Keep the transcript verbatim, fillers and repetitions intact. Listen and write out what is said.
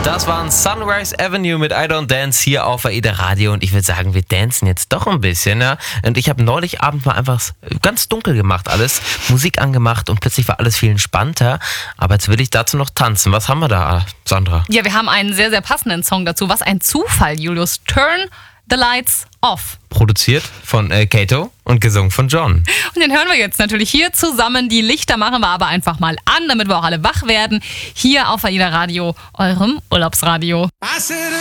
Das waren Sunrise Avenue mit I Don't Dance hier auf AIDA Radio und ich würde sagen, wir dancen jetzt doch ein bisschen. Ja? Und ich habe neulich Abend mal einfach ganz dunkel gemacht alles, Musik angemacht und plötzlich war alles viel entspannter. Aber jetzt will ich dazu noch tanzen. Was haben wir da, Sandra? Ja, wir haben einen sehr, sehr passenden Song dazu. Was ein Zufall, Julius. Turn the Lights Off. Produziert von äh, Kato und gesungen von John. Und den hören wir jetzt natürlich hier zusammen. Die Lichter machen wir aber einfach mal an, damit wir auch alle wach werden. Hier auf AIDA Radio, eurem Urlaubsradio.